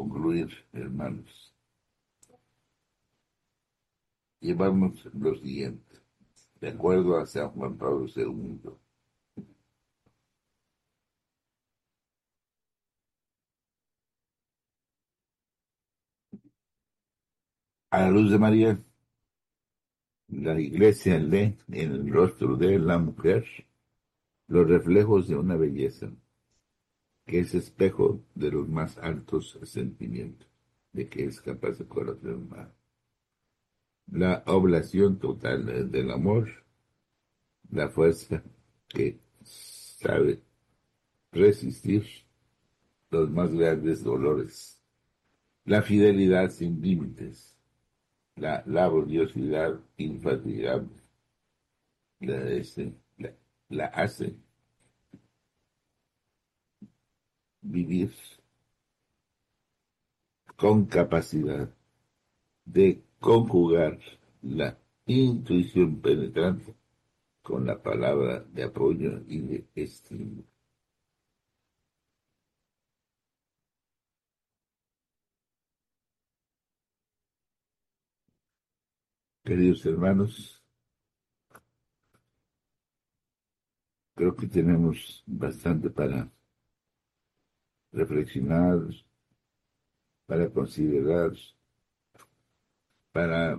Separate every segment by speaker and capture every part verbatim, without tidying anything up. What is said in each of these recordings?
Speaker 1: concluir, hermanos, llevamos lo siguiente, de acuerdo a San Juan Pablo segundo. A la luz de María, la Iglesia lee en el rostro de la mujer los reflejos de una belleza que es espejo de los más altos sentimientos de que es capaz el corazón humano. La oblación total del amor, la fuerza que sabe resistir los más grandes dolores, la fidelidad sin límites, la laboriosidad infatigable, la, este, la, la hace vivir con capacidad de conjugar la intuición penetrante con la palabra de apoyo y de estímulo. Queridos hermanos, creo que tenemos bastante para reflexionar, para considerar, para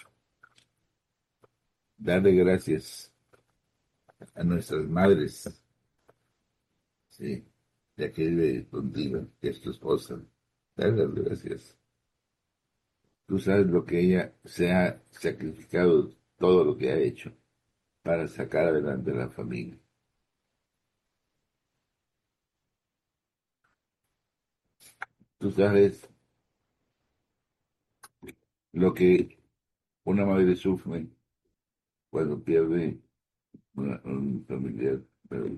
Speaker 1: darle gracias a nuestras madres, sí, ya que vive contigo, que es tu esposa. Darle las gracias. Tú sabes lo que ella se ha sacrificado, todo lo que ha hecho para sacar adelante a la familia. Tú sabes lo que una madre sufre cuando pierde una- un familiar, pero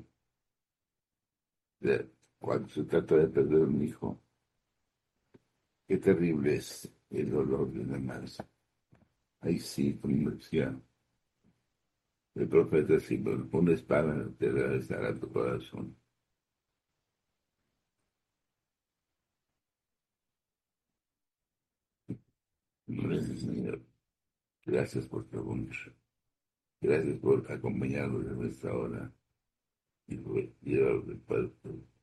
Speaker 1: de- cuando se trata de perder un hijo, qué terrible es el dolor de una madre. Ahí sí, como decía el profeta Simón, una espada te atravesará tu corazón. Gracias, Señor. Gracias por tu amor. Gracias por acompañarnos en esta hora y por llevarnos el Padre.